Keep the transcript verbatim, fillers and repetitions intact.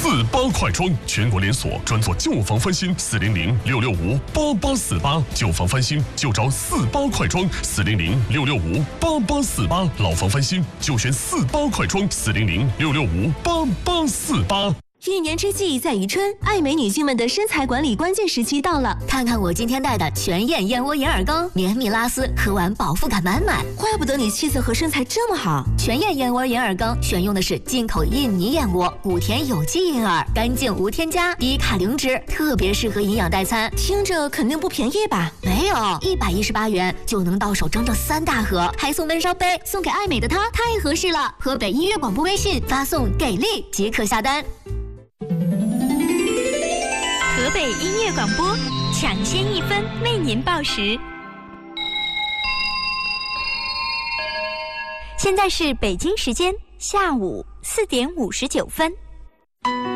四八快装，全国连锁，专做旧房翻新。四零零六六五八八四八，旧房翻新就找四八快装。四零零六六五八八四八，老房翻新就选四八快装。四零零六六五八八四八。 一年之计在于春，爱美女性们的身材管理关键时期到了。 看看我今天带的全燕燕窝银耳羹，绵密拉丝，喝完饱腹感满满。 怪不得你气色和身材这么好。 全燕燕窝银耳羹选用的是进口印尼燕窝，谷田有机银耳，干净无添加，低卡零脂，特别适合营养代餐。 听着肯定不便宜吧？ 没有，一百一十八元就能到手整整三大盒，还送闷烧杯，送给爱美的她太合适了。河北音乐广播微信发送给力即可下单。 河北音乐广播，抢先一分为您报时。现在是北京时间下午四点五十九分。